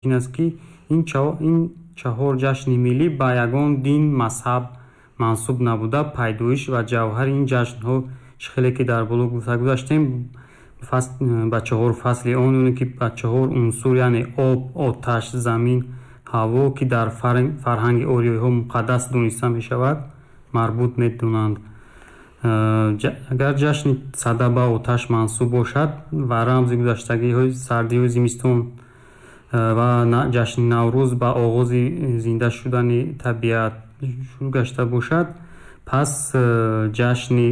ин аст ки ин чаҳор ҷашни миллӣ ба ягон дин мазҳаб мансуб набуда, пайдоиш ва ҷавҳари ин ҷашнҳо хеле ки дар боло гуфта гузаштем ба 4 фасли он ки ба 4 унсур, яъне об, оташ, замин, ҳаво, ки дар фарҳанги ориёиҳо муқаддас дониста мешавад, марбут медонанд. агар ҷашни сада ба оташ мансуб бошад ва рамзи гузаштагиҳои сардиҳои зимистон ва ҷашни наврӯз ба оғози зинда шудани табиат шурӯъ гашта бошад, пас ҷашни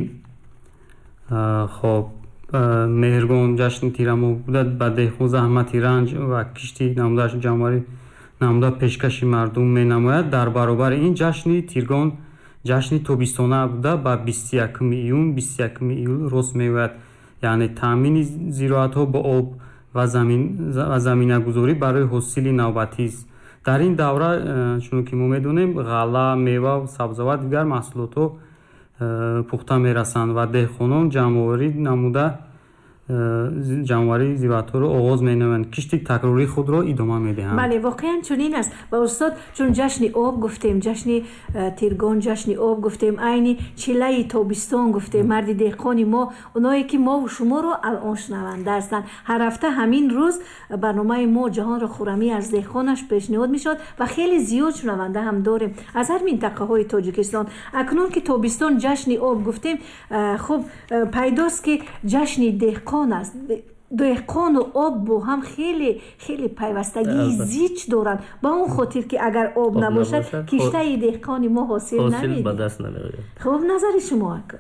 меҳргон, ҷашни тирамоҳ буда ба деҳқон заҳмати ранҷ ва кишти намудааш ҷамъоварӣ намуда пешкаши мардум менамояд. Дар баробари ин ҷашни тиргон ҷашни тобистона буда ба 21 июн 21 июл рост меояд, яъне таъмини зироатҳо бо об ва заминагузорӣ барои ҳосили навбатист. дар ин давра чунон ки мо медонем ғалла, мева, сабзавот, дигар маҳсулотҳо пухта мерасанд ва деҳқонон ҷамъоварӣ намуда ҷамъоварии зироатҳоро оғоз менамоянд, кишти такрории худро идома медиҳанд. бале, воқеан чунин аст. ва устод, чун ҷашни об гуфтем, ҷашни тиргон, ҷашни об гуфтем, айни чилаи тобистон гуфтем, марди деҳқони мо, оное ки мову шуморо алон шунаванда ҳастанд. ҳар ҳафта ҳамин рӯз барномаи мо ҷаҳонро хӯрамӣ аз деҳқонаш пешниҳод мешавад ва хеле зиёд шунаванда ҳам дорем аз ҳар минтақаҳои Тоҷикистон. акнун ки тобистон ҷашни об гуфтем, хуб пайдост ки ҷашни деҳқон аст. деҳқону об бо ҳам хеле хеле пайвастагии зич доранд, ба он хотир ки агар об набошад киштаи деҳқони мо ҳосил ба даст намеояд. хуб, назари шумо ака?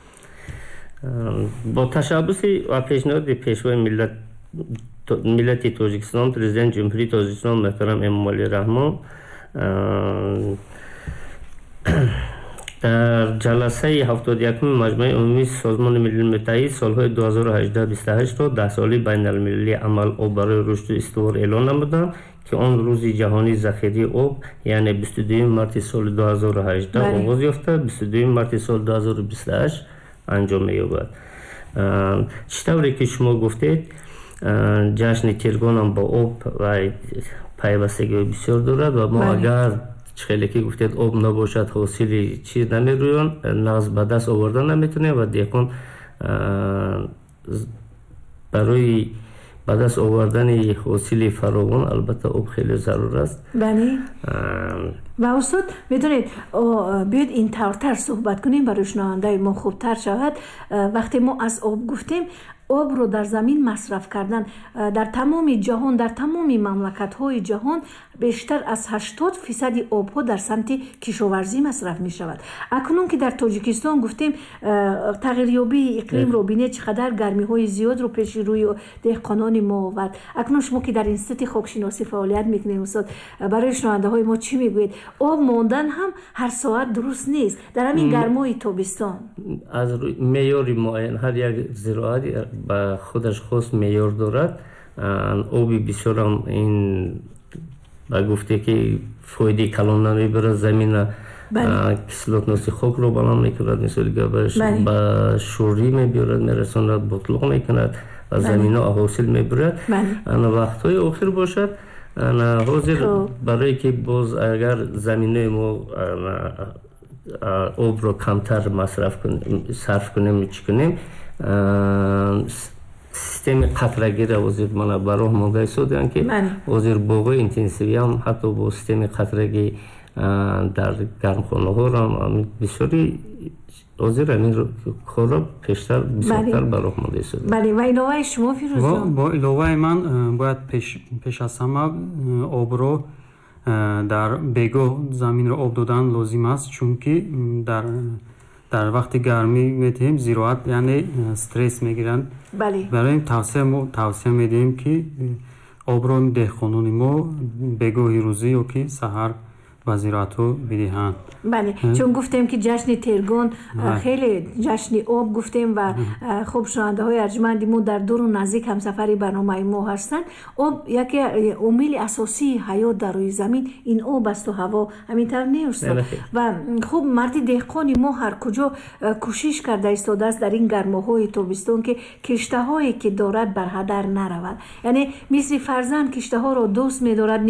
бо ташаббуси ва пешниҳоди пешвои миллати Тоҷикистон, президент ҷумҳурии Тоҷикистон муҳтарам Эмомалӣ Раҳмон дар ҷаласаи 71 маҷмӯи умумии Созмони Милли Муттаҳид солҳои 2018-28-ро 10 соли байналмилалии амал об барои рушду истивор эълон намуданд, ки он рӯзи ҷаҳонии захираи об, яъне 22 марти соли 2018 оғоз ёфта, 22 марти соли 2028 анҷом меёбад. чӣ тавре ки шумо гуфтед, ҷашни тиргонам ба об ва пайвастагиҳои бисёр дорад ва мо агар хеле ки гуфтед об набошад ҳосили чиз намерӯён, нағз ба даст оварда наметонем ва деҳқон барои ба даст овардани ҳосили фаровон албатта об хеле зарур аст. ва устод медонед, биёед ин тавртар суҳбат кунем барои шунавандаи мо хубтар шавад. вақте мо аз об гуфтем, обро дар замин масраф кардан дар тамоми ҷаҳон, дар тамоми мамлакатҳои ҷаҳон бештар аз 80% обҳо дар самти кишоварзӣ масраф мешавад. акнун ки дар Тоҷикистон гуфтем, тағйирёбии иқлимро бинед чӣ қадар гармиҳои зиёдро пеши рӯи деҳқонони мо овард. акнун шумо ки дар институти хокшиносӣ фаъолият мекунед, устод, барои шунавандаҳои мо чӣ мегӯед? об мондан ҳам ҳар соат дуруст нест дар ҳамин гармои тобистон. аз меъёри муайян ҳар як зироат ба худаш хос меъёр дорад. оби бисёрам ин ба гуфте ки фоидаи калон намебарад, замина кислотноси хокро баланд мекунад, мисоли гапаш ба шӯрӣ мебиёрад, мерасонад, бутлуқ мекунад ва замина ҳосил мебурад. вақтҳои охир бошад, ҳозир барое ки боз агар заминаи мо обро камтар сарф кунем, чӣ кунем, системи қатрагира ҳозир мана ба роҳ монда истоданд ки ҳозир боғои интенсивиам ҳатто бо системи қатрагӣ дар гармхонаҳоро бисёри ҳозир ҳамин корро пештар бисёртар ба роҳ монда истоданд. бале, ва иловаи шумо Фирӯзҷон? бо иловаи ман бояд пеш аз ҳама обро дар бегоҳ заминро об додан лозим аст, чунки дар вақти гармӣ метавонем зироат, яъне стресс мегиранд. барои ин тавсия медиҳем ки обро деҳқонони мо бегоҳи рӯзӣ ё ки саҳар ба зироату бидиҳанд. бале, чун гуфтем ки ҷашни Тергон хеле ҷашни об гуфтем ва хуб шунавандаҳои арҷуманди мо дар дур наздик ҳамсафари барномаи мо ҳастанд. об яке омили асосии ҳаёт дар рӯи замин ин об асту ҳаво, ҳаминтавр не устод? ва хуб марди деҳқони мо ҳар куҷо кӯшиш карда истодааст дар ин гармоҳои тобистон ки киштаҳое ки дорад бар ҳадар наравад, яъне мисли фарзанд киштаҳоро дӯст медорад.